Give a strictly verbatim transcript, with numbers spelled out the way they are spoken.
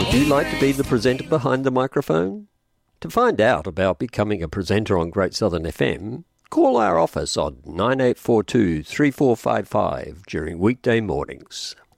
Would you like to be the presenter behind the microphone? To find out about becoming a presenter on Great Southern F M, call our office on nine eight four two, three four five five during weekday mornings.